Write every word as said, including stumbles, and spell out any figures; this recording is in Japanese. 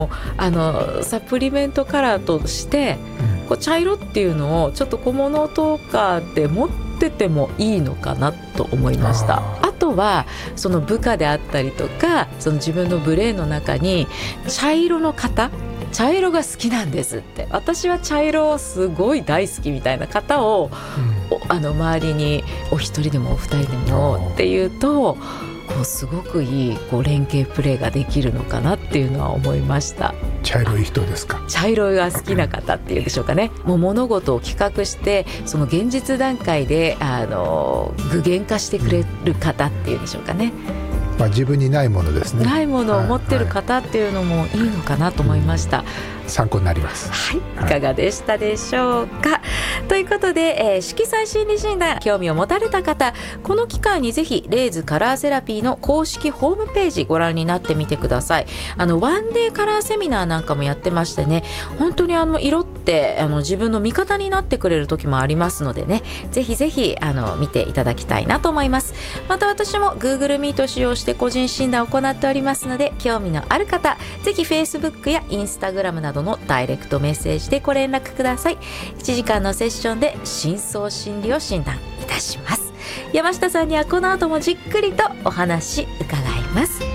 あのサプリメントカラーとして、うん、こう茶色っていうのをちょっと小物とかで持っててもいいのかなと思いました。あ, あとはその部下であったりとか、その自分のブレーンの中に茶色の方、茶色が好きなんですって、私は茶色すごい大好きみたいな方を、うん、あの周りにお一人でもお二人でもっていうと、こうすごくいいこう連携プレーができるのかなっていうのは思いました。 茶色い人ですか？ 茶色が好きな方っていうんでしょうかね。もう物事を企画してその現実段階であの具現化してくれる方っていうんでしょうかね。 まあ、自分にないものですね。 ないものを持ってる方っていうのもいいのかなと思いました、はいはい、 参考になります、 はい、いかがでしたでしょうか、はい、ということで、えー、色彩心理診断興味を持たれた方、この機会にぜひレイズカラーセラピーの公式ホームページご覧になってみてください。あのワンデーカラーセミナーなんかもやってましてね、本当にあの色ってあの自分の味方になってくれる時もありますのでね、ぜひぜひあの見ていただきたいなと思います。また私も Google Meet を使用して個人診断を行っておりますので、興味のある方ぜひ Facebook や Instagram などのダイレクトメッセージでご連絡ください。いちじかんのセッションで深層心理を診断いたします。山下さんにはこの後もじっくりとお話伺います。